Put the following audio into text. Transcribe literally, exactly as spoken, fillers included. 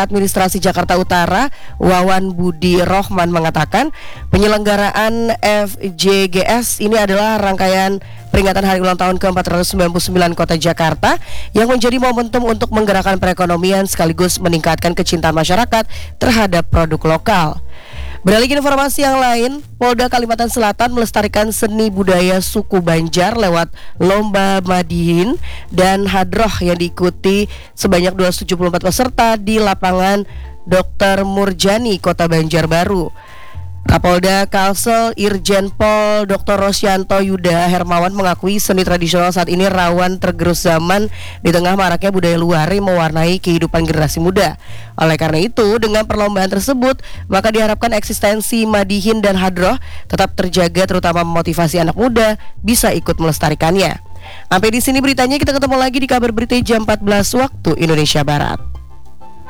Administrasi Jakarta Utara, Wawan Budi Rohman mengatakan penyelenggaraan F J G S ini adalah rangkaian peringatan hari ulang tahun ke empat ratus sembilan puluh sembilan Kota Jakarta yang menjadi momentum untuk menggerakkan perekonomian sekaligus meningkatkan kecintaan masyarakat terhadap produk lokal. Beralih ke informasi yang lain, Polda Kalimantan Selatan melestarikan seni budaya suku Banjar lewat Lomba Madihin dan Hadroh yang diikuti sebanyak dua ratus tujuh puluh empat peserta di lapangan dokter Murjani, Kota Banjarbaru. Kapolda Kalsel Irjen Pol Doktor Rosyanto Yuda Hermawan mengakui seni tradisional saat ini rawan tergerus zaman di tengah maraknya budaya luar yang mewarnai kehidupan generasi muda. Oleh karena itu, dengan perlombaan tersebut, maka diharapkan eksistensi Madihin dan Hadroh tetap terjaga, terutama memotivasi anak muda bisa ikut melestarikannya. Sampai di sini beritanya, kita ketemu lagi di kabar berita jam empat belas waktu Indonesia Barat.